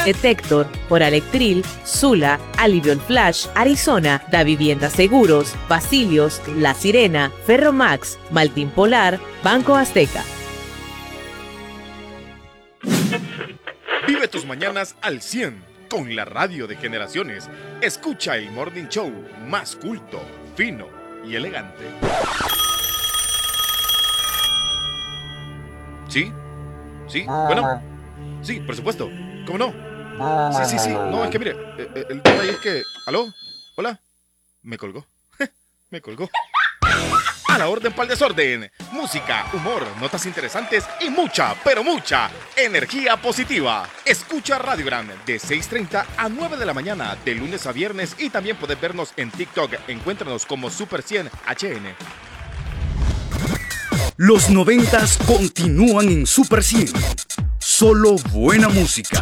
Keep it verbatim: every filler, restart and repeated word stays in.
Detector, Oralectril, Sula, Alivion Flash, Arizona, Da Vivienda Seguros, Basilios, La Sirena, Ferromax, Maltín Polar, Banco Azteca. Vive tus mañanas al cien con la radio de generaciones. Escucha el Morning Show más culto, fino y elegante. ¿Sí? ¿Sí? Bueno. Sí, por supuesto. ¿Cómo no? Sí, sí, sí. No, es que mire, el, el tema ahí es que... ¿Aló? ¿Hola? Me colgó. Me colgó. A la orden pa'l desorden. Música, humor, notas interesantes y mucha, pero mucha energía positiva. Escucha Radio Gran de seis treinta a nueve de la mañana, de lunes a viernes, y también puedes vernos en TikTok. Encuéntranos como Super cien H N. Los noventas continúan en Super cien. Solo buena música.